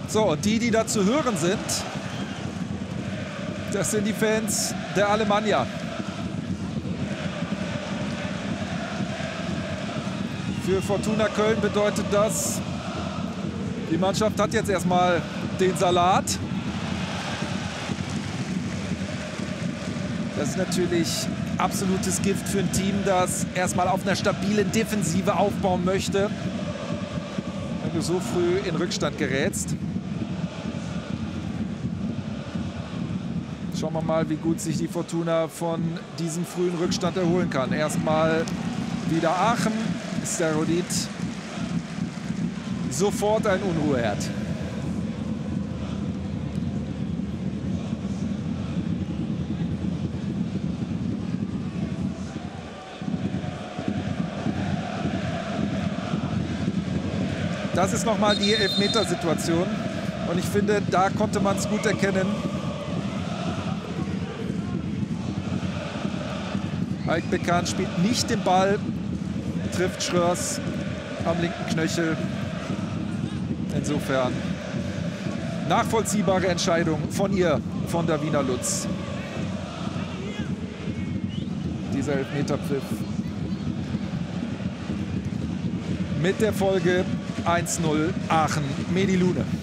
So, und die da zu hören sind, das sind die Fans der Alemannia. Für Fortuna Köln bedeutet das, die Mannschaft hat jetzt erstmal den Salat. Das ist natürlich absolutes Gift für ein Team, das erstmal auf einer stabilen Defensive aufbauen möchte, wenn du so früh in Rückstand gerätst. Schauen wir mal, wie gut sich die Fortuna von diesem frühen Rückstand erholen kann. Erstmal wieder Aachen. Sterodit sofort ein Unruheherd. Das ist nochmal die Elfmetersituation. Und ich finde, da konnte man es gut erkennen. Aik Bekan spielt nicht den Ball, trifft Schröers am linken Knöchel. Insofern nachvollziehbare Entscheidung von ihr, von Davina Lutz. Dieser Elfmeterpfiff. Mit der Folge 1:0 Aachen Medilune.